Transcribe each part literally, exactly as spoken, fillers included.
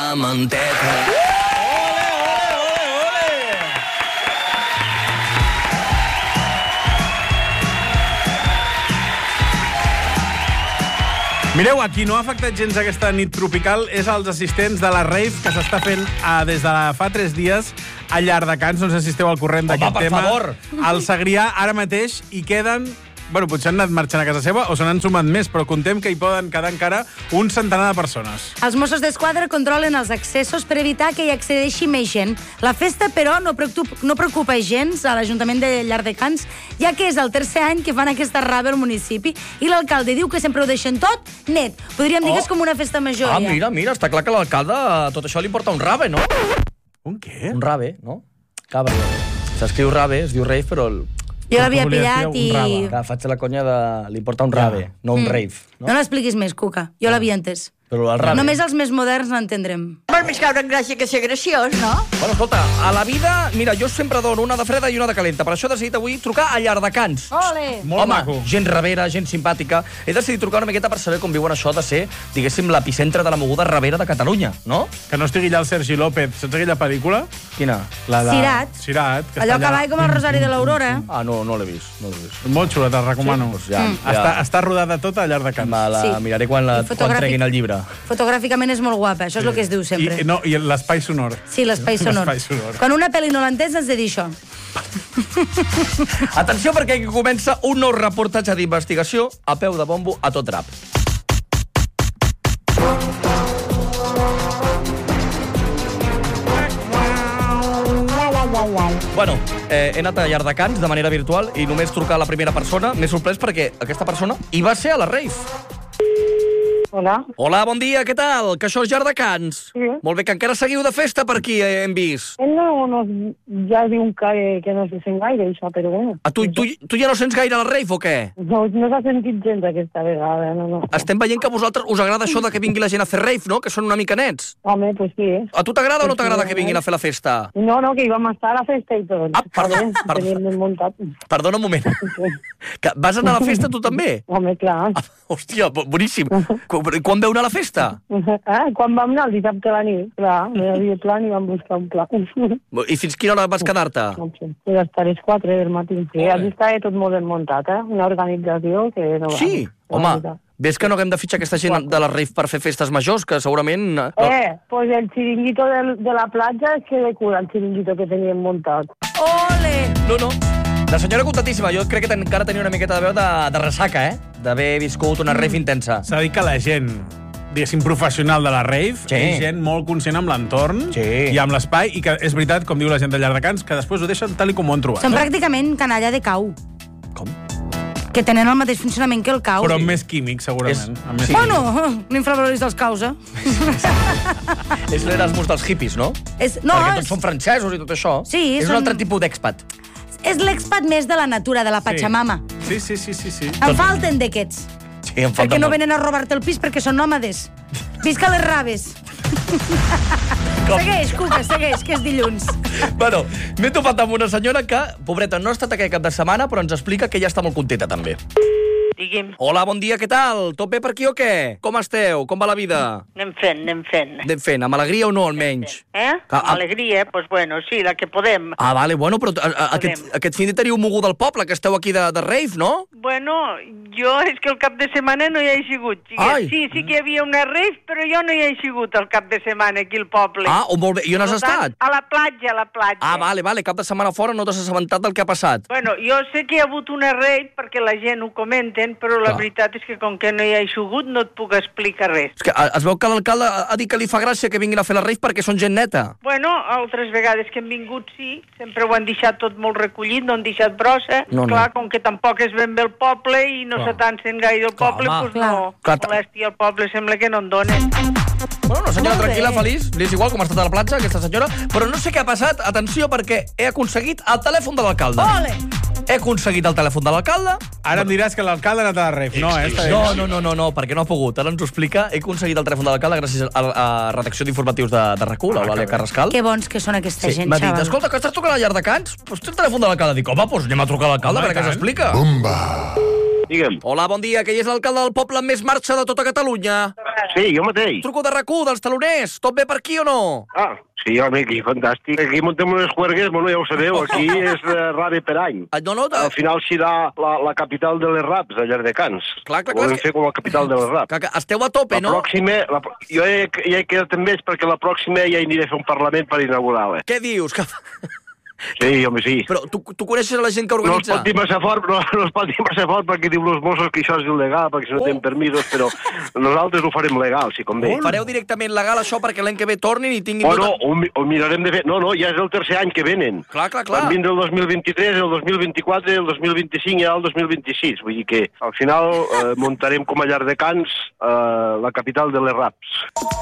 manteca. Ole, ole, ole, ole! Mireu, a qui no ha afectat gens aquesta nit tropical és als assistents de la rave que s'està fent eh, des de fa tres dies a Llardecans. No sé si esteu al corrent d'aquest tema. Home, per favor! Al Segrià, ara mateix, hi queden... Bueno, potser han anat marxant a casa seva o se n'han sumat més, però contem que hi poden quedar encara un centenar de persones. Els Mossos d'Esquadra controlen els accessos per evitar que hi accedeixi més gent. La festa, però, no preocupa, no preocupa gens a l'Ajuntament de Llardecans, ja que és el tercer any que fan aquesta rave al municipi i l'alcalde diu que sempre ho deixen tot net. Podríem dir Oh. que és com una festa major, Ah, ja. mira, mira, està clar que l'alcalde tot això li porta un rave, no? Un què? Un rave, no? Cabra. S'escriu rave, es diu rave, però... El... Jo l'havia Volia pillat fer un i... rave. Clar, faig la conya de... Li porta un rave, no un rave. No No? l'expliquis més, Cuca. Jo l'havia entès. Però el rave... Només els més moderns l'entendrem. Vol més caure en gràcia que ser graciós, no? Bueno, escolta, a la vida, mira, jo sempre dono una de freda i una de calenta. Per això he decidit avui trucar a Llardecans. Ole! Molt Home, maco. gent ravera, gent simpàtica. He decidit trucar una miqueta per saber com viuen això de ser, diguéssim, l'epicentre de la moguda ravera de Catalunya, no? Que no estigui allà el Sergi López. Saps aquella pel·lícula? Quina? La de... Cirat. Cirat. Que Allò està que va com el Rosari de l'Aurora. Ah, no, no l'he vist, no l'he vist. Molt xula, te'l recomano. Sí? Doncs ja, Mm. ja. Està, està rodada tota a Llardecans. Me la Sí. miraré quan, la, I quan fotogràfic- treguin el llibre. Fotogràficament és molt guapa, això és el que es diu sempre. I, no, i l'espai sonor. Sí, l'espai sonor. L'espai sonor. Quan una pel·li no l'entens, has de dir això. Atenció, perquè aquí comença un nou reportatge d'investigació a peu de bombo a tot drap. Bueno, eh, he anat a Llardecans de manera virtual i només trucar a la primera persona. M'he sorprès perquè aquesta persona hi va ser a la rave. Hola. Hola, bon dia, què tal? Que això és Llardecans. Sí. Molt bé, que encara seguiu de festa per aquí, eh, hem vist. Ell no, no, ja diu que, que no se sent gaire, això, però bueno. Ah, tu, tu, tu ja no sents gaire la rave o què? No, no s'ha sentit gens aquesta vegada, no, no. Estem veient que a vosaltres us agrada això de que vingui la gent a fer rave, no? Que són una mica nets. Home, pues sí, eh? A tu t'agrada o no Pues t'agrada sí, que vinguin eh? a fer la festa? No, no, que hi vam estar a la festa i tot. Ah, perdó, Està bé, perdó. teníem ben muntat. Perdona un moment. Que vas anar a la festa tu també? Home, clar. Hòstia, bo- boníssim. Qu- Quan veu anar a la festa? Ah, quan vam anar el dissabte a la nit, clar, no hi havia plan i vam buscar un pla. I fins quina hora vas quedar-te? No sé, pues hasta les quatre del matí. Sí, allí està tot molt ben muntat, eh? Una organització que no va. Sí? La Home, veritat. ves que no haguem de fitxar aquesta gent de la rave per fer festes majors, que segurament... no- Eh, pues el chiringuito del, de la platja es que de cura el chiringuito que teníem muntat. Ole! No, no. La senyora contentíssima. Jo crec que ten, encara tenia una miqueta de veu de, de ressaca, eh? D'haver viscut una rave intensa. S'ha dit que la gent, diguéssim, professional de la rave, Sí. és gent molt conscient amb l'entorn Sí. i amb l'espai, i que és veritat, com diu la gent de Llardecans, que després ho deixen tal i com ho han trobat. Són No? pràcticament canalla de cau, Com? que tenen el mateix funcionament que el cau. Però amb més químic, segurament. És- Amb més sí. Bueno, no infravaloris els causa. És l'Erasmus dels hippies, no? És, no, Perquè és, tots són francesos i tot això. Sí, és són- un altre tipus d'expat. és l'expat més de la natura, de la Pachamama. Sí, sí, sí, sí, sí. En falten d'aquests. Sí, em falta Perquè no molt. venen a robar-te el pis perquè són nòmades. Visca les raves. Segueix, Cuca, segueix, que és dilluns. Bueno, m'he topat amb una senyora que, pobreta, no ha estat aquest cap de setmana, però ens explica que ja està molt contenta, també. Digui'm, Hola, bon dia, què tal? Tot bé per aquí o què? Com esteu? Com va la vida? anem fent, anem fent. Anem fent, amb alegria o no, almenys? Eh? Ah, Amb ah. alegria, doncs pues bueno, sí, la que podem. Ah, vale, bueno, però a, a, aquest, Podem. aquest fin de teniu mogut del poble, que esteu aquí de, de rave, no? Bueno, jo és que el cap de setmana no hi he sigut. Sí, Ai. sí, sí que hi havia una rave, però jo no hi he sigut el cap de setmana aquí al poble. Ah, oh, molt bé. I on has Per tant, estat? A la platja, a la platja. Ah, vale, vale, cap de setmana fora no t'has assabentat del que ha passat. Bueno, jo sé que hi ha hagut una rave perquè la gent ho comenten, però la Clar. veritat és que com que no hi he sigut no et puc explicar res. És que a- es veu que l'alcalde ha ha dit que li fa gràcia que vinguin a fer la rave perquè són gent neta. Bueno, altres vegades que hem vingut sí, sempre ho han deixat tot molt recollit, no han deixat brossa. No, no. Clar, com que tampoc és ben bé el poble i no Clar. s'atancen gaire el Clar, poble, home. doncs Clar. no, Clar, ta- molèstia al poble sembla que no en donen. Bueno, una senyora Molt bé. tranquil·la, feliç, li és igual com ha estat a la platja, aquesta senyora, però no sé què ha passat, atenció, perquè he aconseguit el telèfon de l'alcalde. Ole! He aconseguit el telèfon de l'alcalde. Ara em diràs que l'alcalde ha anat a la rave. No, eh? Està bé. No, no, no, no, no, perquè no ha pogut. Ara ens ho explica. He aconseguit el telèfon de l'alcalde gràcies a la a redacció d'informatius de, de RAC u, l'Eulàlia Carrascal. Que bons que són aquesta Sí, gent, m'ha dit, xaval. escolta, que estàs trucant a Llardecans? Pues té el telèfon de l'alcalde. Dic, home, doncs anem a trucar a l'alcalde Home, perquè i ens tant. explica. Digue'm. Hola, bon dia, que hi és l'alcalde del poble amb més marxa de tota Catalunya. Sí, jo mateix. Truco de R A C u, dels taloners. Tot bé per aquí o no? Ah, sí, home, aquí, fantàstic. Aquí muntem unes juergues, bueno, ja ho sabeu, aquí és uh, rave per any. Ah, no, no, de... Al final serà la, la capital de les raps, a Llardecans. Clar, clar, clar, Volem és que- fer com a capital de les raps. Que, que esteu a tope, La no? pròxima... La, jo ja, he- ja he quedat amb ells perquè la pròxima ja aniré a fer un parlament per inaugurar-la. Què dius? Que... Sí, home, sí. Però tu, tu coneixes la gent que No es organitza? pot dir massa fort, no, no es pot dir massa fort perquè diu els Mossos que això és il·legal, perquè si no Oh. tenen permisos, però nosaltres ho farem legal, si convé. Fareu directament legal això perquè l'any que ve tornin i tinguin... O no, tota- ho, mi- ho mirarem de fer... No, no, ja és el tercer any que venen. Clar, clar, clar. Van vindre el dos mil vint-i-tres, el dos mil vint-i-quatre, el dos mil vint-i-cinc i ara el dos mil vint-i-sis. Vull dir que al final eh, muntarem com a Llardecans eh, la capital de les raps.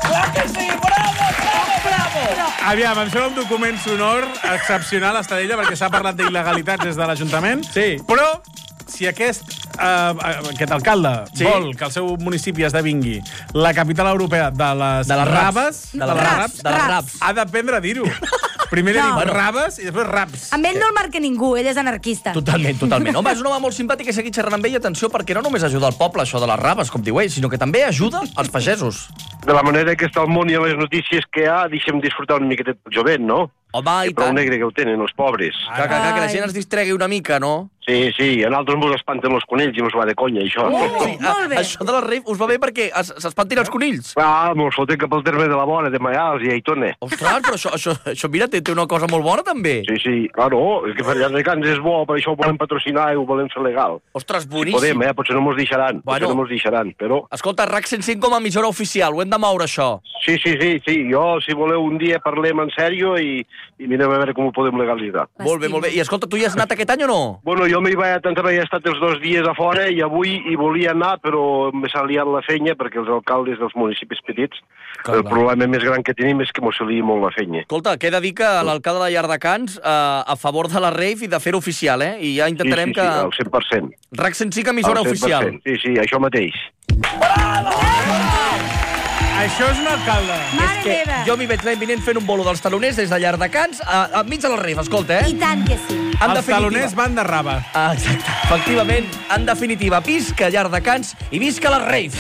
Aviam, em sembla un document sonor excepcional, Estadella, perquè s'ha parlat d'il·legalitats des de l'Ajuntament. Sí. Però, si aquest, eh, aquest alcalde Sí. vol que el seu municipi esdevingui la capital europea de les, De les raps. raves, De les raps. De les raps. ha d'aprendre a dir-ho. Primer li No. diu Bueno. raves i després raps. Amb ell no el marca ningú, ell és anarquista. Totalment, totalment. Home, és un home molt simpàtic i seguir xerrant amb ell, atenció, perquè no només ajuda el poble, això de les raves, com diu ell, sinó que també ajuda els pagesos. De la manera que està el món i a les notícies que hi ha, deixem disfrutar una miqueta el jovent, no? Home, i Que prou tant. negre que ho tenen, els pobres. Que, que, que, que la Ai. gent es distregui una mica, no? Sí, sí, en altres mos espanten els conills i mos va de conya, això. Oh, Sí, molt bé. a- Això de la rave us va bé perquè es- s'espantin els conills. Ah, mos foten cap al terme de la Bona, de Maials i Aitona. Ostres, però això, això, això mira, té, té una cosa molt bona, també. Sí, sí, claro, és que per Llardecans és bo, per això ho volem patrocinar i ho volem fer legal. Ostres, Si boníssim. podem, eh? Potser no mos deixaran, Bueno. potser no mos deixaran, però... Escolta, R A C cent cinc com a emissora oficial, ho hem de moure, això. Sí, sí, sí, sí, jo, si voleu, un dia parlem en sèrio i, i mirem a veure com ho podem legalitzar. Molt bé, molt bé. I escolta, tu hi has anat aquest any o no? Bueno, jo m'hi vaig atendre, he estat els dos dies a fora i avui hi volia anar, però me s'ha liat la feina perquè els alcaldes dels municipis petits, Clar, el clar. problema més gran que tenim és que mos se lia molt la feina. Escolta, què he de dir que l'alcalde de Llardecans eh, a favor de la rave i de fer-ho oficial, eh? I ja Sí, intentarem sí, que... sí, al cent per cent. R A C cent cinc emissora Al cent per cent. oficial. Sí, sí, això mateix. Això és un alcalde. Mare Que meva. jo m'hi veig l'any vinent fent un bolo dels taloners des de Llardecans a, a mig de la rave, escolta, I eh? tant que sí. En Els definitiva. taloners van de raba. Ah, exacte. Efectivament, en definitiva, visca Llardecans i visca la rave.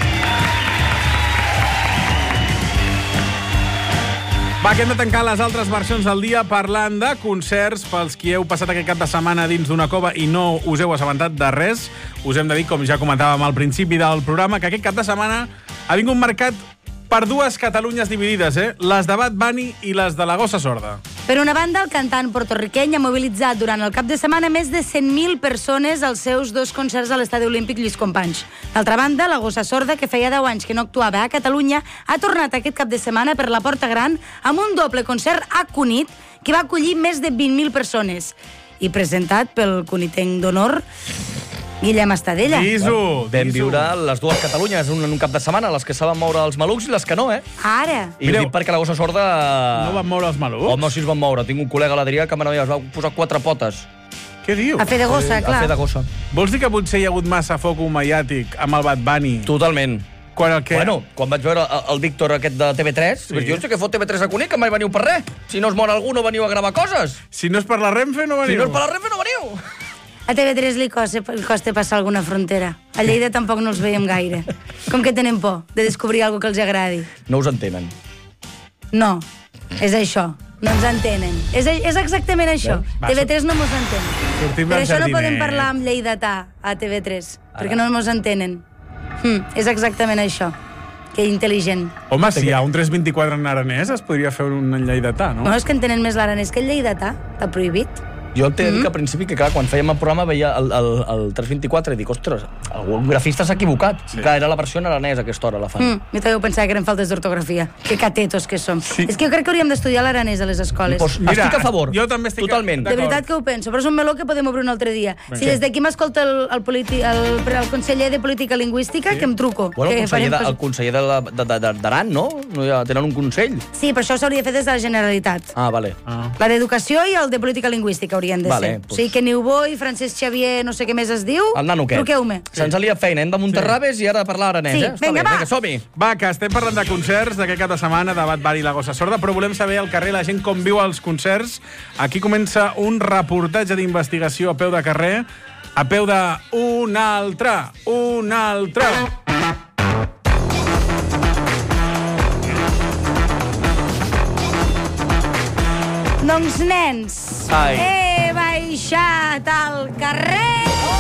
Va, que hem de tancar les altres versions del dia parlant de concerts pels qui heu passat aquest cap de setmana dins d'una cova i no us heu assabentat de res. Us hem de dir, com ja comentàvem al principi del programa, que aquest cap de setmana ha vingut marcat per dues Catalunyes dividides, eh? Les de Bad Bunny i les de la Gossa Sorda. Per una banda, el cantant portorriqueny ha mobilitzat durant el cap de setmana més de cent mil persones als seus dos concerts a l'Estadi Olímpic Lluís Companys. D'altra banda, la Gossa Sorda, que feia deu anys que no actuava a Catalunya, ha tornat aquest cap de setmana per la Porta Gran amb un doble concert a Cunit que va acollir més de vint mil persones i presentat pel cunitenc d'honor Guillem Estadella. Guiso, Vam Guiso. viure les dues Catalunyes un, en un cap de setmana, les que saben moure els malucs i les que no, eh? Ara. I Mireu. ho dic perquè la Gossa Sorda... No van moure els malucs? Home, si es van moure. Tinc un col·lega, l'Adrià, que es va posar quatre potes Què diu? A fer de gossa, a clar. fer de gossa. Vols dir que potser hi ha hagut massa foc mediàtic amb el Bad Bunny? Totalment. Quan el que... Bueno, quan vaig veure el, el Víctor aquest de T V tres, sí. jo no sé què fot T V tres a Cunit, que mai veniu per res. Si no es mor algú, no veniu a gravar coses. Si no és per la Renfe, no veniu. Si no és per la Renfe, no veniu. A T V tres li costa, li costa passar alguna frontera. A Lleida tampoc no els veiem gaire. Com que tenen por de descobrir alguna que els agradi. No us entenen. No, és això. No ens entenen. És, és exactament això. Va, T V tres no mos entén. sortim Per del això no jardiner. podem parlar amb lleidatà a T V tres, perquè no mos entenen. Hm, és exactament això. Que intel·ligent. Home, si hi ha un tres vint-i-quatre en aranès, es podria fer un en lleidatà, no? No, és que entenen més l'aranès que el lleidatà. Està prohibit. Jo t'he de dir que al principi, que clar, quan fèiem el programa veia el, el, el tres vint-i-quatre i dic, ostres, algun grafista s'ha equivocat. Sí. Clar, era la versió en aranès a aquesta hora, la fan. Mm, jo també pensava que eren faltes d'ortografia. Que catetos que som. Sí. És que jo crec que hauríem d'estudiar l'aranès a les escoles. Pues, Mira, estic a favor. jo també estic Totalment. d'acord. De veritat que ho penso, però és un meló que podem obrir un altre dia. Si des d'aquí m'escolta el, el, politi, el, el conseller de Política Lingüística, sí. que em truco. Bueno, el que conseller, de, farem el conseller de la- de- de- de- d'Aran, no? no ja tenen un consell. Sí, però això s'hauria de fer des de la Generalitat. Ah, vale. Ah. La d'Educació i el de Política Lingüística hauria haurien de Vale, ser. pues... O sigui que Niubó i Francesc Xavier, no sé què més es diu, el nano aquest. truqueu-me. Se'ns alia feina, hem de Monterrabes i ara parlar aranès, Sí, eh? Està vinga, bé, va. vinga, som-hi. Va, que estem parlant de concerts d'aquest cap de setmana, de Bad Bunny i la Gossa Sorda, però volem saber al carrer la gent com viu els concerts. Aquí comença un reportatge d'investigació a peu de carrer, a peu de un altre, un altre. Doncs, nens, Ai. he baixat al carrer.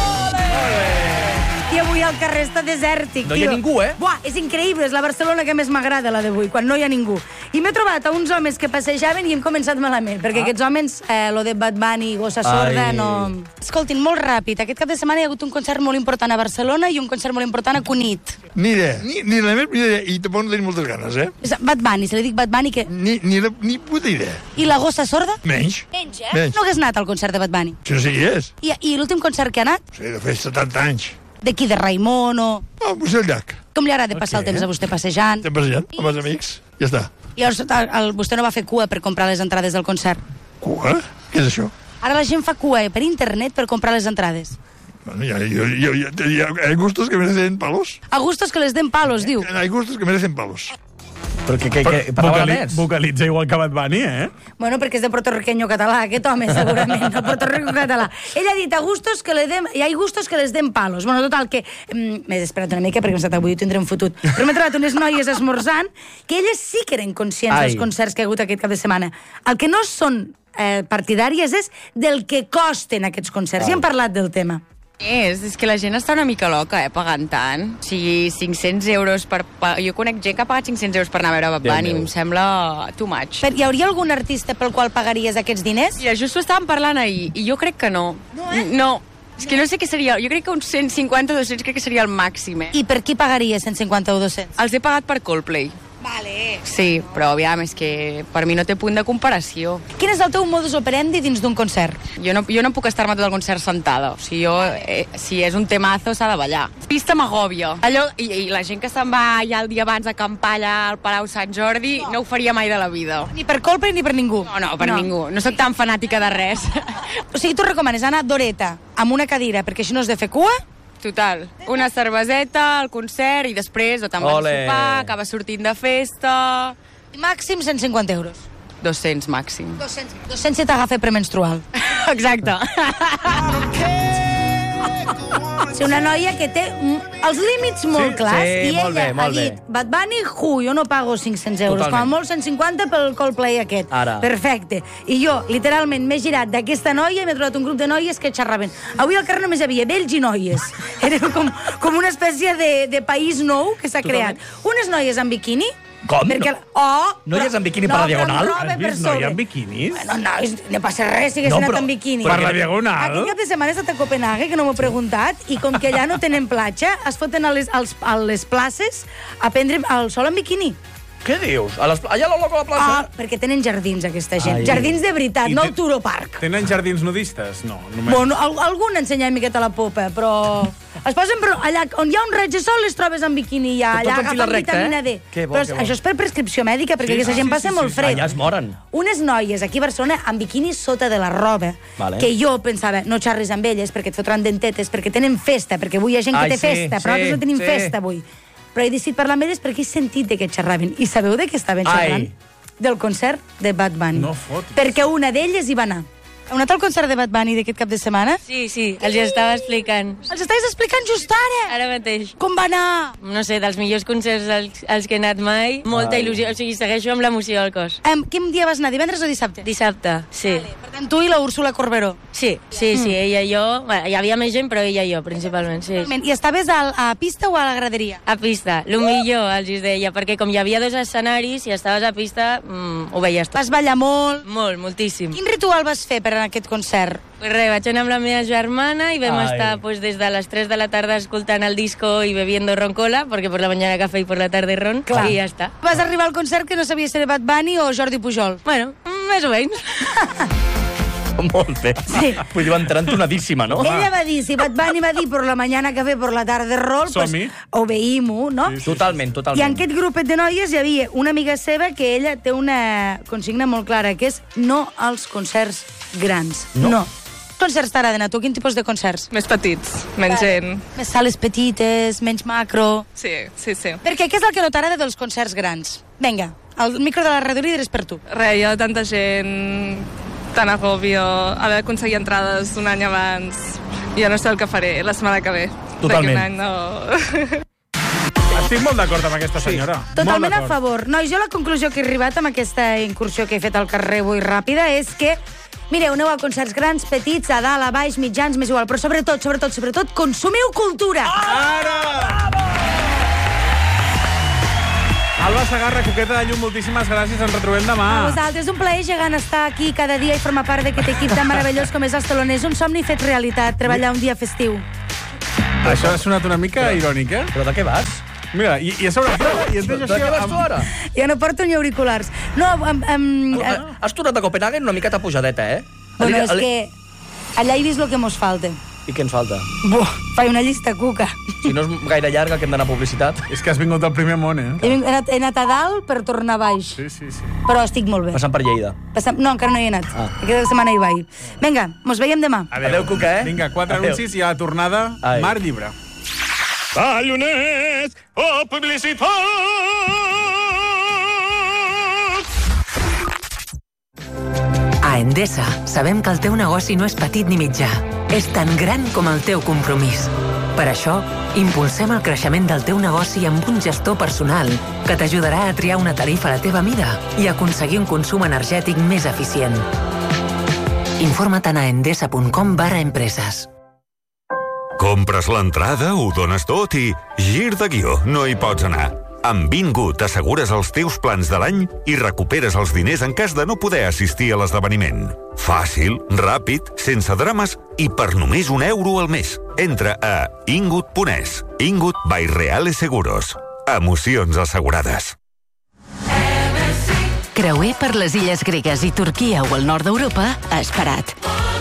I avui el carrer està desèrtic, No hi ha tio. ningú, eh? Buah, és increïble, és la Barcelona que més m'agrada, la d'avui, quan no hi ha ningú. I m'he trobat a uns homes que passejaven i hem començat malament, perquè ah. aquests homes, eh, lo de Bad Bunny i Gossa Sorda, Ai. no... Escoltin, molt ràpid, aquest cap de setmana hi ha hagut un concert molt important a Barcelona i un concert molt important a Cunit. Ni idea, ni, ni la més idea, i tampoc no tenim moltes ganes, eh? És Bad Bunny, se li dic Bad Bunny, que... Ni, ni, la, ni puta idea. I la Gossa Sorda? Menys. Menys, eh? Menys. No hagués anat al concert de Bad Bunny. Si no sé qui és. I, i l'últim concert que ha anat? O sigui, de fer setanta anys. De qui? De Raimon o... Ah, potser el llac. Com li agrada passar el temps a vostè passejant? Estem passejant amb els amics. Ja està. Llavors, el, el, vostè no va fer cua per comprar les entrades del concert? Cua? Què és això? Ara la gent fa cua eh, per internet per comprar les entrades. Bueno, ya, yo, yo, yo, yo, hay gustos que merecen palos. A gustos que les den palos, diu. Hay gustos que merecen palos. Però que, que, que parlava Vocali aranès? vocalitza igual que Bad Bunny, eh? Bueno, perquè és de puertorriqueño català, aquest home, segurament, de Puerto Rico català. Ell ha dit, a gustos que le den... Hi ha gustos que les den palos. Bueno, total, que... Mm, M'he esperat una mica, perquè hem estat avui i tindrem fotut. Però m'he trobat unes noies esmorzant que elles sí que eren conscients Ai. dels concerts que ha hagut aquest cap de setmana. El que no són eh, partidàries és del que costen aquests concerts. Ja hem parlat del tema. És, és que la gent està una mica loca, eh, pagant tant. O sigui, cinc-cents euros per... Jo conec gent que ha pagat cinc-cents euros per anar a veure Bad Bunny, em sembla too much. Però hi hauria algun artista pel qual pagaries aquests diners? Mira, just ho estàvem parlant ahir, i jo crec que no. No, eh? No. És que no sé què seria... Jo crec que uns cent cinquanta o dos-cents crec que seria el màxim, eh? I per qui pagaries cent cinquanta o dos-cents? Els he pagat per Coldplay. Vale. Sí, però aviam, és que per mi no té punt de comparació. Quin és el teu modus operandi dins d'un concert? Jo no, jo no puc estar-me tot el concert sentada. O sigui, jo, eh, si és un temazo, s'ha de ballar. Pista m'agòbia. Allò, i, I la gent que se'n va ja el dia abans a acampar allà al Palau Sant Jordi no. no ho faria mai de la vida. Ni per Coldplay ni per ningú? No, no, per no. ningú. No sóc tan fanàtica de res. O sigui, tu recomanes anar d'horeta amb una cadira, perquè així no has de fer cua? Total. Una cerveseta, el concert, i després o te'n vas a sopar, acabes sortint de festa... Màxim cent cinquanta euros. dos-cents màxim. dos-cents. dos-cents si t'agafa premenstrual. Exacte. Sí, una noia que té els límits molt Sí, clars sí, i ella molt bé, ha molt dit, bé. Bad Bunny, ju, jo no pago cinc-cents euros, Totalment. com a molt cent cinquanta pel Coldplay aquest. Ara. Perfecte. I jo, literalment, m'he girat d'aquesta noia i m'he trobat un grup de noies que xerraven. Avui al carrer només hi havia vells i noies. Era com, com una espècie de, de país nou que s'ha creat. Unes noies en biquini. Com? Perquè, No. oh, Noies però- en biquini per no, la diagonal? però amb roba Has per vist noia sobre. en biquinis? Bueno, no, no passa res si hagués No, anat però- en biquini. Per la diagonal? Aquest cap de setmana he estat a Copenhague, que no m'ho he preguntat, i com que allà no tenen platja, es foten a les, als, a les places a prendre el sol en biquini. Què dius? A les, allà a la loca a la plaça? Ah, perquè tenen jardins, aquesta gent. Ai. Jardins de veritat, I no té- el Turo Park. Tenen jardins nudistes? No, només... Bueno, al, algun ensenya una miqueta la popa, però... Es posen, però allà on hi ha un raig de sol les trobes en biquini, ja, Tot allà en fila agafen recta, vitamina eh? D. Que bo, però que bo. això és per prescripció mèdica, perquè Sí, aquesta sí, gent sí, passa sí, molt sí, fred. Allà es moren. Unes noies aquí a Barcelona amb biquinis sota de la roba, Vale. que jo pensava, no xarris amb elles perquè et fotran dentetes, perquè tenen festa, perquè avui hi ha gent que Ai, té sí, festa, però sí, nosaltres no tenim sí. festa avui. Però he decidit parlar amb elles perquè he sentit de què xerraven. I sabeu de què estaven xerrant? Ai. Del concert de Bad Bunny. No fotis. Perquè una d'elles hi va anar. Heu anat al concert de Bad Bunny d'aquest cap de setmana? Sí, sí, els estava explicant. Els estàs explicant just ara? Ara mateix. Com va anar? No sé, dels millors concerts als, als que he anat mai. Molta il·lusió, o sigui, segueixo amb l'emoció al cos. Em, quin dia vas anar, divendres o dissabte? Dissabte, sí. Vale, per tant, tu i la Úrsula Corberó. Sí, sí, sí, Mm. ella i jo. Bueno, hi havia més gent, però ella i jo, principalment, sí. I estaves a, a pista o a la graderia? A pista, el millor, els hi deia, perquè com hi havia dos escenaris, si estaves a pista, mm, ho veies tot. Vas ballar molt? Molt, moltíssim. Quin ritual vas fer per a aquest concert? Pues res, vaig anar amb la meva germana i vam Ai. estar pues, des de les tres de la tarda escoltant el disco i bebiendo roncola, perquè por la mañana café y por la tarde ron, Clar. i ja està. Vas arribar al concert que no sabies si era Bad Bunny o Jordi Pujol? Bueno, més o menys. Molt bé. Sí. Vull dir, va entrar entonadíssima, no? Ella va dir, si Bad Bunny va dir por la mañana café, por la tarde roll, pues Som-hi. obeïm-ho, no? Sí, sí, totalment, I totalment. en aquest grupet de noies hi havia una amiga seva que ella té una consigna molt clara, que és no als concerts grans. No. no. Concerts t'agraden a tu? Quin tipus de concerts? Més petits, menys gent. Més sales petites, menys macro... Sí, sí, sí. Perquè què és el que no t'agrada dels concerts grans? Vinga, el micro de la reduïda és per tu. Res, hi ha tanta gent, tan agòbio, haver d'aconseguir entrades un any abans. Jo no sé el que faré la setmana que ve. Totalment. D'aquí un any no... Estic molt d'acord amb aquesta senyora. Totalment Molt a d'acord. favor. Nois, jo la conclusió que he arribat amb aquesta incursió que he fet al carrer avui ràpida és que, mireu, aneu a concerts grans, petits, a dalt, a baix, mitjans, més igual, però sobretot, sobretot, sobretot, consumiu cultura! Ara! Alba Segarra, Coqueta de Llum, moltíssimes gràcies. Ens retrobem demà. A vosaltres, un plaer gegant estar aquí cada dia i formar part d'aquest equip tan meravellós com és els Teloners. Un somni fet realitat, treballar un dia festiu. Això ha sonat una mica irònic, eh? Però de què vas? Mira, i, i a sobre... I et De deixo què vas tu ara? Jo no porto ni auriculars. No, amb... amb eh, Has tornat a Copenhagen una miqueta pujadeta, eh? bueno, Ali- és ali- que allà he vist el que mos falta. I què ens falta? Buh, faig una llista cuca. Si no és gaire llarga, que hem d'anar a publicitat. És que has vingut del primer món, eh? He, vingut- he, anat, he anat a dalt per tornar a baix. Sí, sí, sí. Però estic molt bé. Passant per Lleida. Passam... No, encara no hi he anat. Ah. Aquesta setmana hi vaig. Vinga, mos veiem demà. Adéu, Cuca, eh? Vinga, quatre Adéu. anuncis i a la tornada, Ai. Mar Llibre. Tallonet o publicitat! A Endesa sabem que el teu negoci no és petit ni mitjà. És tan gran com el teu compromís. Per això, impulsem el creixement del teu negoci amb un gestor personal que t'ajudarà a triar una tarifa a la teva mida i aconseguir un consum energètic més eficient. Informa't a endesa punt com barra empreses. Compres l'entrada, ho dones tot i... Gir de guió, no hi pots anar. Amb Bingo t'assegures els teus plans de l'any i recuperes els diners en cas de no poder assistir a l'esdeveniment. Fàcil, ràpid, sense drames i per només un euro al mes. Entra a ingut punt es. Ingut by Reales Seguros. Emocions assegurades. Creuer per les illes gregues i Turquia o el nord d'Europa, esperat.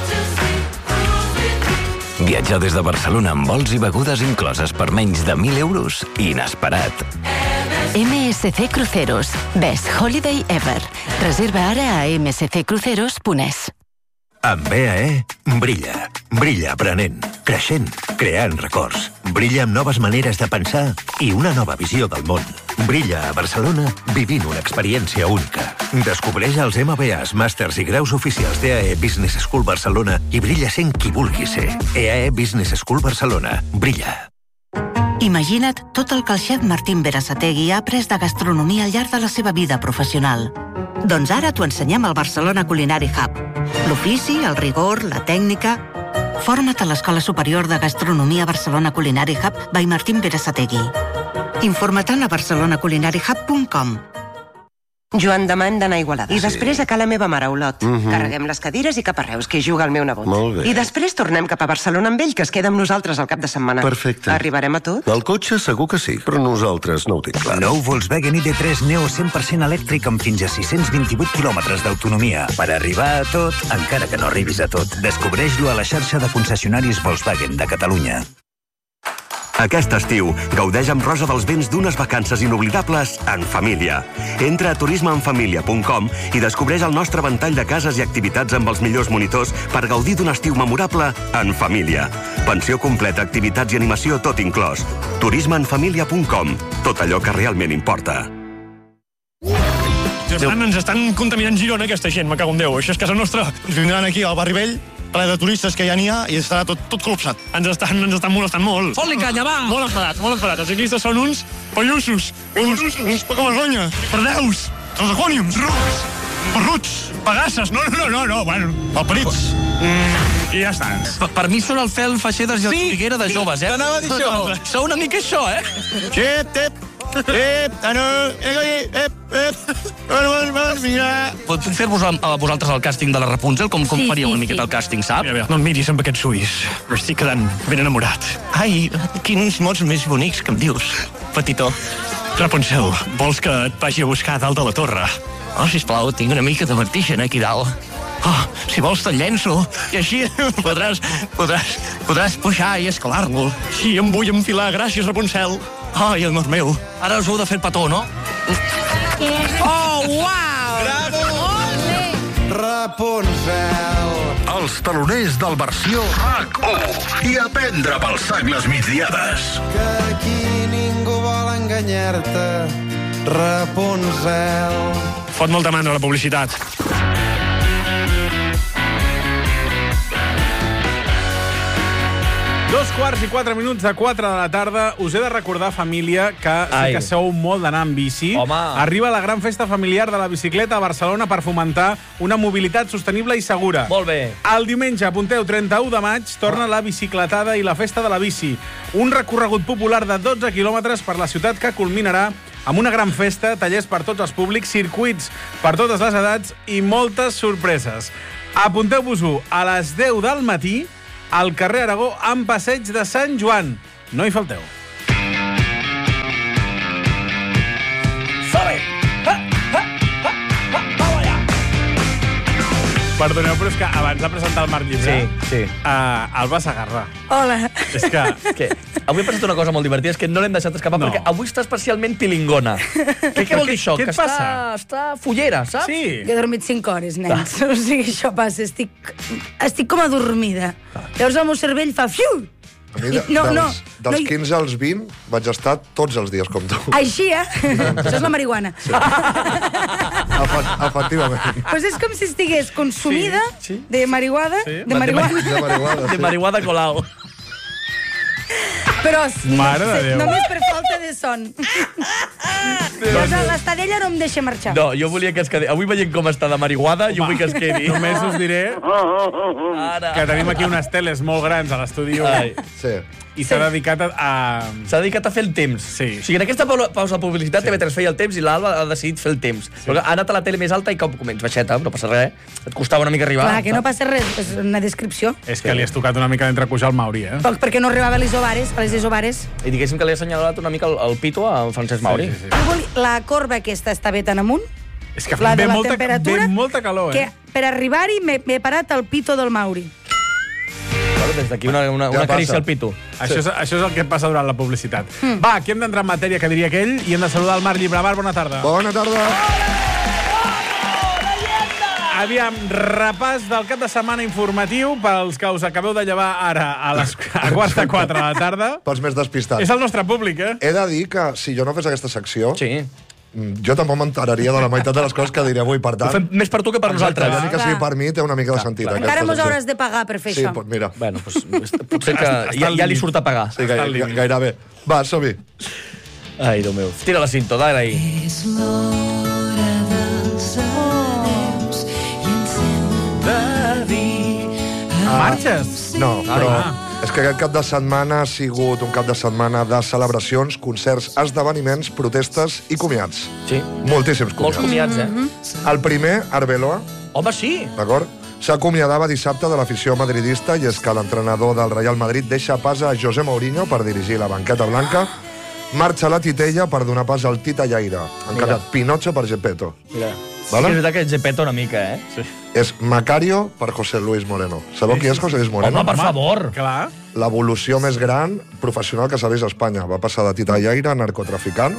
Viatjar des de Barcelona amb vols i begudes incloses per menys de mil euros, inesperat. M S C Cruceros. Best Holiday Ever. Reserva ara a m s c cruceros punt es. Amb B A E, brilla. Brilla aprenent, creixent, creant records. Brilla amb noves maneres de pensar i una nova visió del món. Brilla a Barcelona vivint una experiència única. Descobreix els M B As, màsters i graus oficials d'E A E Business School Barcelona i brilla sent qui vulgui ser. E A E Business School Barcelona. Brilla. Imagina't tot el que el xef Martín Berasategui ha après de gastronomia al llarg de la seva vida professional. Doncs ara t'ho ensenyem al Barcelona Culinary Hub. L'ofici, el rigor, la tècnica... Forma't a l'Escola Superior de Gastronomia Barcelona Culinary Hub by Martín Berasategui. Informa't a barcelona culinary hub punt com. Joan, demà hem d'anar a Igualada. I després a ca la meva mare, a Olot. Mhm. Carreguem les cadires i cap a Reus, que hi juga el meu nebot. Molt bé. I després tornem cap a Barcelona amb ell, que es queda amb nosaltres al cap de setmana. Perfecte. Arribarem a tot? El cotxe segur que sí, però nosaltres no ho tinc clar. Nou Volkswagen I D tres Neo cent per cent elèctric amb fins a sis-cents vint-i-vuit quilòmetres d'autonomia. Per arribar a tot, encara que no arribis a tot. Descobreix-lo a la xarxa de concessionaris Volkswagen de Catalunya. Aquest estiu, gaudeix amb Rosa dels Vents d'unes vacances inoblidables en família. Entra a turisme en família punt com i descobreix el nostre ventall de cases i activitats amb els millors monitors per gaudir d'un estiu memorable en família. Pensió completa, activitats i animació, tot inclòs. turisme en família punt com. Tot allò que realment importa. Germán, ens estan contaminant Girona, aquesta gent, me cago en Déu. Això és casa nostra. Ens vindran aquí al barri vell, ple de turistes que ja n'hi ha, i estarà tot, tot col·lapsat. Ens estan, ens estan molestant molt. Fot-li canya, va! Molt enfadats, molt enfadats. Els ciclistes són uns pallussos, uns, uns pocavergonya, perdeus, transacòniums, rucs, perruts, pagasses, no, no, no, no, bueno, malparits. Mm, I ja està. Per, per mi són el fel Feixedes i el Figuera de joves, eh? t'anava a dir això. Sou una mica això, eh? Xep, tep, ep, ano, ep, ep, ep, mira. Puc fer-vos a, a vosaltres el càsting de la Rapunzel? Com, com Sí, faríeu sí, una miqueta sí. el càsting, saps? Mira, mira, no em miris amb aquests ulls. Estic quedant ben enamorat. Ai, quins mots més bonics que em dius, petitó. Rapunzel, vols que et vagi a buscar a dalt de la torre? Oh, sisplau, tinc una mica de vertigen aquí dalt. Oh, si vols te'l llenço. I així podràs, podràs, podràs pujar i escalar-lo. Sí, em vull enfilar, gràcies, Rapunzel. Ai, amor meu. Ara us heu de fer el petó, no? Oh, uau! Bravo! Rapunzel. Els taloners del versió RAC u i aprendre pel sac les migdiades. Que aquí ningú vol enganyar-te, Rapunzel. Fot molta mandra la publicitat. Dos quarts i quatre minuts de quatre de la tarda. Us he de recordar, família, que Ai. sí que sou molt d'anar amb bici. Home. Arriba la gran festa familiar de la bicicleta a Barcelona per fomentar una mobilitat sostenible i segura. Molt bé. El diumenge, apunteu, trenta-u de maig, torna la bicicletada i la festa de la bici. Un recorregut popular de dotze quilòmetres per la ciutat que culminarà amb una gran festa, tallers per tots els públics, circuits per totes les edats i moltes sorpreses. Apunteu-vos-ho a les deu del matí al carrer Aragó amb passeig de Sant Joan. No hi falteu. Som-hi! Perdoneu, però és que abans de presentar el Marc Llibre, Sí, sí. Uh, Alba Sagarra. Hola. És que... És que avui he pensat una cosa molt divertida, és que no l'hem deixat escapar, No. perquè avui està especialment pilingona. Què, què vol dir això? Què et que està, passa? està fullera, saps? Sí. Jo he dormit cinc hores, nens. O sigui, això passa. Estic, estic com adormida. Llavors el meu cervell fa fiu! A mi, I- de, no, dels, no, dels no hi- quinze als vint vaig estar tots els dies com tu. Així, eh? Això és la marihuana. Efect, efectivament. Pues és com si estigués consumida Sí, sí. de marihuana, Sí. de marihuana, De marihuana, De sí. marihuana colao. però Mare de Déu. només per falta de son. Doncs l'estadella no em deixa marxar. No, jo volia que es quedi... Avui veient com està de marihuana, jo vull que es quedi. Només us diré Ara. que tenim aquí unes teles molt grans a l'estudi Ai. Sí. i s'ha dedicat a... a... S'ha dedicat a fer el temps. Sí. O sigui, en aquesta pau- pausa de publicitat sí. T V tres feia el temps i l'Alba ha decidit fer el temps. Sí. Però ha anat a la tele més alta i com comença baixeta, no passa res. Et costava una mica arribar. Clar, que no passa res, és una descripció. És que li has tocat una mica d'entrecuixar el Mauri, eh? Poc perquè no arribava a les ovares, a les isobares. I diguéssim que li ha assenyalat una mica el, el pito a Francesc Mauri. Sí, sí, sí. Jo vol- La corba aquesta està bé tan amunt, És que la de ve, la molta, temperatura, ve molta calor, que eh? per arribar-hi m'he m'he parat al pito del Mauri. Claro, des d'aquí una, una, Ja una carícia passa. al pito. Això, és, això és el que passa durant la publicitat. Mm. Va, aquí hem d'entrar en matèria, que diria aquell, i hem de saludar el Marc Llibre. Marc, bona tarda. Bona tarda. Aviam, repàs del cap de setmana informatiu pels que us acabeu de llevar ara a les a quarts de quatre de la tarda. Pels més despistats. És el nostre públic, eh? He de dir que si jo no fes aquesta secció, Sí. jo tampoc m'enteraria de la meitat de les coses que diré avui, per Ho tant... fem més per tu que per Exacte, nosaltres. ja ni que sigui per mi, té una mica de sentit. aquesta Encara mos secció. hauràs de pagar per fer Sí, això. pot, mira. Bueno, doncs, potser que Està- està ja, al ja li límit. surt a pagar. Sí, gai, gai, gairebé. Va, som-hi. Ai, Déu meu. Tira la cinta, dale ahí. És l'hora dels adeus i ens hem de dir Marxes? No, però Ah. és que aquest cap de setmana ha sigut un cap de setmana de celebracions, concerts, esdeveniments, protestes i comiats. Sí. Moltíssims Molts comiats. comiats, eh? El primer, Arbeloa, Home, sí. d'acord? S'acomiadava dissabte de l'afició madridista i és que l'entrenador del Real Madrid deixa pas a José Mourinho per dirigir la banqueta blanca, marxa la Titella per donar pas al Tita Llaire. Han Mira. canviat Pinocho per Gepetto. Mira. Vale? Sí que és veritat que Gepetto una mica, eh? Sí. És Macario per José Luis Moreno. Sabeu qui és José Luis Moreno? Home, per favor. Clar. L'evolució més gran professional que s'ha vist a Espanya. Va passar de Tita Llaire a narcotraficant.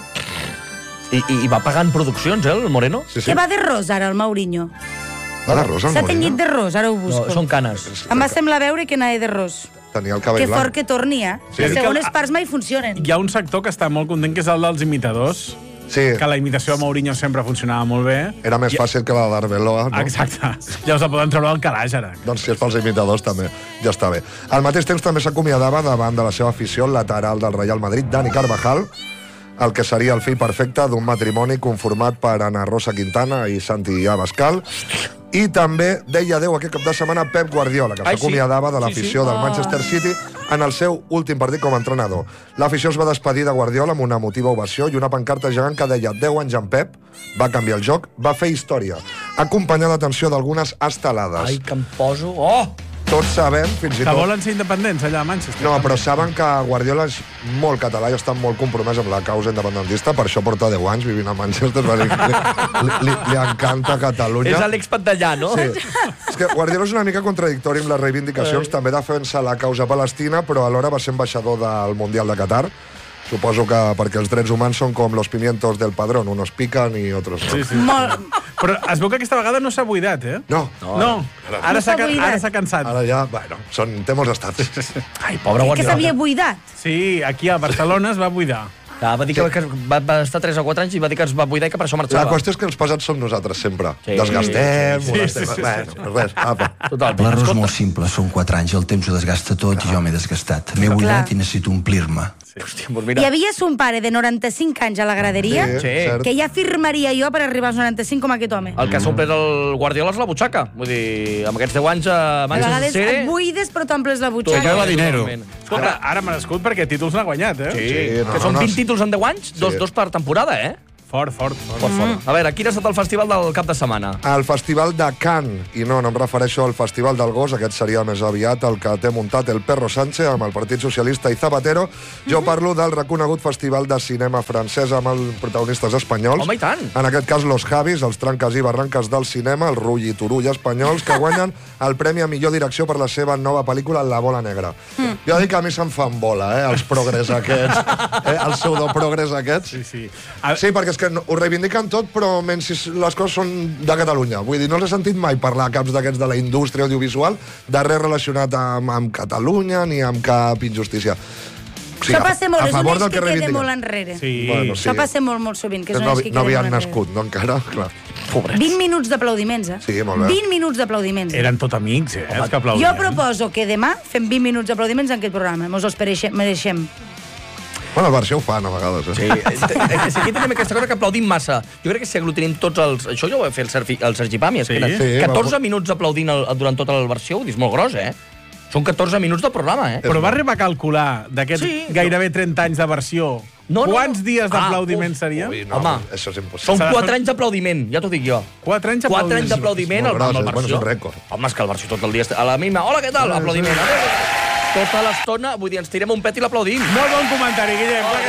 I, i, I va pagant produccions, eh, el Moreno? Sí, sí. Què va de ros, ara, el Mourinho? Va de rosa, el S'ha Mourinho? tenyit de ros, ara ho busco. No, són canes. Em va semblar veure que anava de ros. Tenia el Que cabell fort blanc. que torni, eh? Sí. Les segones parts mai funcionen. Hi ha un sector que està molt content, que és el dels imitadors, Sí, que la imitació de Mourinho sempre funcionava molt bé. era més fàcil que la d'Arbeloa, no? Exacte. Ja us la poden treure al calaix, ara. Doncs si és pels imitadors també, ja està bé. Al mateix temps també s'acomiadava davant de la seva afició el lateral del Real Madrid, Dani Carvajal, el que seria el fill perfecte d'un matrimoni conformat per Ana Rosa Quintana i Santi Abascal. I també deia adeu aquest cap de setmana Pep Guardiola, que Ai, sí. s'acomiadava de Sí, l'afició sí. del Ah. Manchester City en el seu últim partit com a entrenador. L'afició es va despedir de Guardiola amb una emotiva ovació i una pancarta gegant que deia deu anys en Pep, va canviar el joc, va fer història, acompanyada d'atenció d'algunes estelades. Ai, que em poso... Oh! tots sabem, fins i Que tot... volen ser independents allà a Manchester. No, però saben que Guardiola és molt català i està molt compromès amb la causa independentista, per això porta deu anys vivint a Manchester, li, li, li, li encanta Catalunya. És l'expat d'allà, no? Sí. És que Guardiola és una mica contradictori amb les reivindicacions, també defensa la causa palestina, però alhora va ser ambaixador del Mundial de Qatar. Suposo que perquè els drets humans són com los pimientos del padrón, unos pican i otros no. Sí, sí. Molt... Però es veu que aquesta vegada no s'ha buidat, eh? No. No. no. Ara s'ha no cansat. Ara ja, bueno, són, té molts estats. Ai, pobre Guardiola. Que s'havia buidat. Sí, aquí a Barcelona es va buidar. Ah, va dir que, que va, va estar tres o quatre anys i va dir que es va buidar i que per això marxava. La qüestió és que els pesats som nosaltres sempre. Sí. Desgastem, sí, molestem... Sí, sí, sí, sí. Bueno, res, apa. L'arròs és molt simple, són quatre anys, el temps ho desgasta tot i jo m'he desgastat. M'he buidat i necessito omplir-me. Sí. Hòstia, doncs mira. Hi havia son pare de noranta-cinc anys a la graderia sí, que ja firmaria jo per arribar als noranta-cinc com aquest home. El que s'ha omplert el Guardiola és la butxaca. Vull dir, amb aquests deu anys a Manchester City... A vegades et buides però t'omples la butxaca. Tot lleva dinero. Escolta, ara m'ha nascut perquè títols n'ha guanyat, eh? Sí, sí no, que són vint títols en deu anys, dos, dos per temporada, eh? Fort, fort, fort. fort, fort. A veure, quin ha estat el festival del cap de setmana? El festival de Cannes, i no, no em refereixo al festival del gos, aquest seria més aviat el que té muntat el Perro Sánchez amb el Partit Socialista i Zapatero. Jo parlo del reconegut festival de cinema francès amb els protagonistes espanyols. Home, i tant! En aquest cas, los Javis, els tranques i barranques del cinema, els rull i turull espanyols, que guanyen el Premi a millor direcció per la seva nova pel·lícula La Bola Negra. Mm. Jo dic que a mi se'n fan bola, eh, els progres aquests, eh, els pseudoprogres aquests. Sí, sí. A... Sí, perquè és que ho reivindiquen tot, però menys si les coses són de Catalunya. Vull dir, no els he sentit mai parlar caps d'aquests de la indústria audiovisual de res relacionat amb, amb Catalunya ni amb cap injustícia. O sigui, això passa molt, és un eix que, que queda molt enrere. Sí. Bueno, sí. Això passa molt, molt sovint, que és un no, eix que queda no havien molt enrere. nascut, no encara? Clar. Pobrets. vint minuts d'aplaudiments, eh? Sí, molt bé. vint minuts d'aplaudiments. Eren tot amics, eh, els que aplaudien. Jo proposo que demà fem vint minuts d'aplaudiments en aquest programa. Mos els mereixem. Bueno, el Barça ho fan, a vegades, eh? Sí, és, aquí tenim aquesta cosa que aplaudim massa. Jo crec que si aglutinem tots els... Això ja ho va fer el Sergi, el Sergi Pàmies, sí? Que sí, catorze minuts aplaudint el, durant tota la versió, és molt gros, eh? Són catorze minuts de programa, eh? Però va arribar a calcular d'aquests sí, gairebé trenta anys de versió, no, no, quants no. dies d'aplaudiment ah, serien? Ui, no, home, això és impossible. Són quatre anys d'aplaudiment, ja t'ho dic jo. Quatre anys d'aplaudiment? Quatre anys d'aplaudiment al versió. Bueno, és un rècord. Home, és que el versió tot el dia... A la mima, hola, què tal? Aplaudiment. Tota l'estona, vull dir, ens tirem un pet i l'aplaudim. Molt bon comentari, Guillem, clar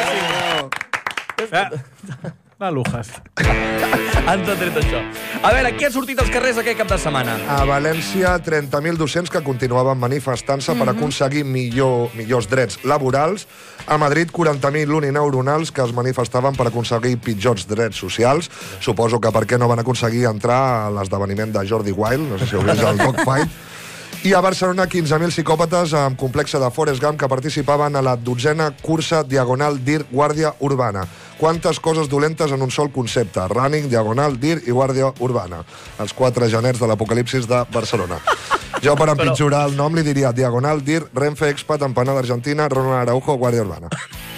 que sí. La lujas. Ens ha tret això. A veure, qui ha sortit als carrers aquest cap de setmana? A València, trenta mil docents que continuaven manifestant-se mm -hmm. per aconseguir millor, millors drets laborals. A Madrid, quaranta mil unineuronals que es manifestaven per aconseguir pitjors drets socials. Suposo que per què no van aconseguir entrar a l'esdeveniment de Jordi Wild, no sé si heu vist el Dogfight. I a Barcelona, quinze mil psicòpates amb complexe de Forrest Gump que participaven a la dotzena cursa diagonal D I R Guàrdia Urbana. Quantes coses dolentes en un sol concepte. Running, diagonal, D I R i Guàrdia Urbana. Els quatre genets de l'apocalipsis de Barcelona. Jo, per empitjorar el nom, li diria diagonal, D I R, Renfe, Expat, Empanada Argentina, Ronald Araujo, Guàrdia Urbana.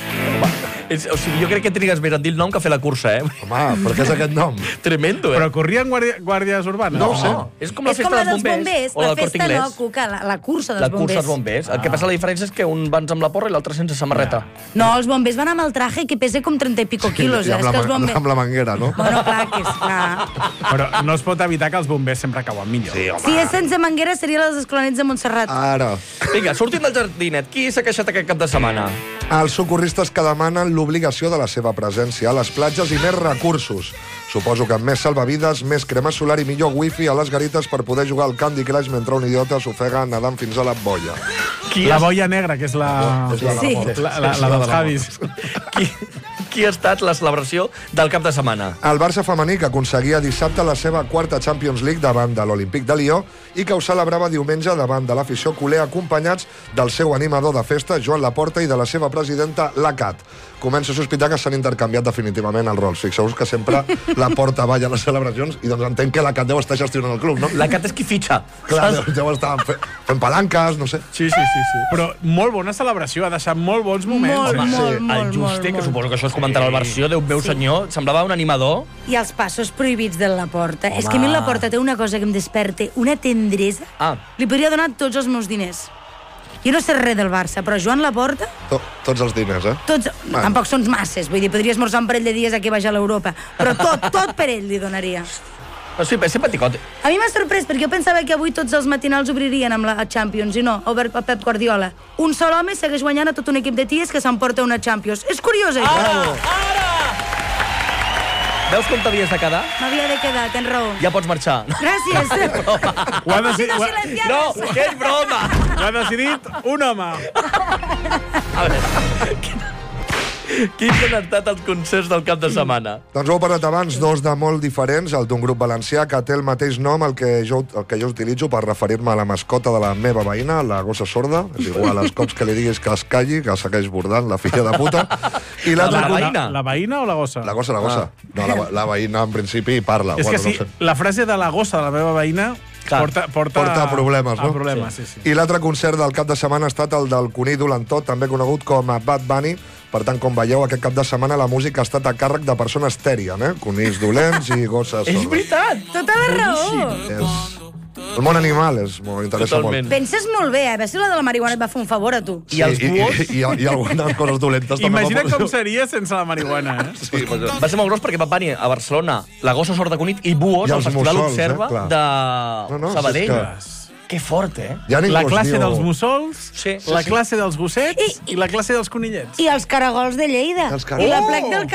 És, o sigui, jo crec que trigues més en dir el nom que fer la cursa, eh? Home, per què és aquest nom? Tremendo, eh? Però corrien guàrdia, guàrdies urbanes? No, no ho sé. És com la festa dels bombers. bombers o la, la festa Corte no, Cuca, la, la cursa dels la bombers. La cursa dels bombers. Ah. El que passa, la diferència és que un van amb la porra i l'altre sense samarreta. No, els bombers van amb el traje que pesa com trenta i pico quilos. Sí, i amb, eh? la, és que els bombers... amb la manguera, no? Bueno, clar, que és clar. Però no es pot evitar que els bombers sempre cauen millor. Sí, home. Si és sense manguera, serien les escolanites de Montserrat. Ara. Vinga, sortint del jardinet, qui s'ha queixat aquest cap de setmana? Els socorristes que demanen l'obligació de la seva presència a les platges i més recursos. Suposo que amb més salvavides, més crema solar i millor wifi a les garites per poder jugar al Candy Crush mentre un idiota s'ofega nedant fins a la boia. Qui la boia negra, que és la... És la, sí. la, la, la, la dels Javis. Qui, qui ha estat la celebració del cap de setmana? El Barça femení, que aconseguia dissabte la seva quarta Champions League davant de l'Olímpic de Lió i que ho celebrava diumenge davant de l'afició culer acompanyats del seu animador de festa, Joan Laporta, i de la seva presidenta, la Cat. Començo a sospitar que s'han intercanviat definitivament els rols. Fixeu-vos que sempre la Porta balla a les celebracions i doncs entenc que la Cat deu estar gestionant el club, no? La Cat és qui fitxa. Clar, deu, deu estar fent, fent palanques, no sé. Sí, sí, sí, sí. Però molt bona celebració, ha deixat molt bons moments. Molt, sí. molt, sí. molt, El Juste, molt, que suposo que això es comentarà a la versió, Déu meu sí. senyor, semblava un animador. I els passos prohibits de la Porta. Home. És que a mi la Porta té una cosa que em desperta, una tendresa. Ah. Li podria donar tots els meus diners. Jo no sé res del Barça, però Joan Laporta... To, tots els diners, eh? Tots, bueno. Tampoc són masses, vull dir, podria esmorzar un parell de dies aquí baix a l'Europa, però tot, tot per ell li donaria. No, sí, és simpaticot. A mi m'ha sorprès, perquè jo pensava que avui tots els matinals obririen amb la Champions, i no, ha obert a Pep Guardiola. Un sol home segueix guanyant a tot un equip de ties que s'emporta una Champions. És curiós, això. Ara! Ara! Veus com t'havies de quedar? M'havia de quedar, tens raó. Ja pots marxar. Gràcies. Ho ha decidit... No, que és broma! Ho ha decidit un home. A veure... Quins han estat els concerts del cap de setmana? Doncs ho he parlat abans, dos de molt diferents, el d'un grup valencià que té el mateix nom el que jo, el que jo utilitzo per referir-me a la mascota de la meva veïna, la gossa sorda. És igual, els cops que li diguis que es calli, que segueix bordant, la filla de puta. I la, la, veïna? La, la veïna o la gossa? La gossa, la gossa. Ah. No, la, la veïna, en principi, parla. És bueno, que sí, no sé. La frase de la gossa de la meva veïna... Porta, porta, porta a problemes, no? A problemes, sí, sí. I l'altre concert del cap de setmana ha estat el del Conill Dolentó, també conegut com a Bad Bunny. Per tant, com veieu, aquest cap de setmana la música ha estat a càrrec de persones tèrien, eh? Conills dolents i gosses sordes. És veritat! Tota la raó! És... El món animal és molt interessa Totalment. molt. Penses molt bé, eh? A veure si la de la marihuana et va fer un favor a tu. Sí, I els buos? I, i, i, i algunes coses dolentes. Imagina com seria sense la marihuana, eh? Sí, va ser molt gros perquè va venir a Barcelona la gossa sorda Cunit i Buos, al Festival Observa eh? de no, no, Sabadell. Si que fort, eh? Ja la classe diu... dels mussols, sí, sí, la sí. classe dels gossets i, i la classe dels conillets. I els caragols de Lleida. Els caragols. I la plec del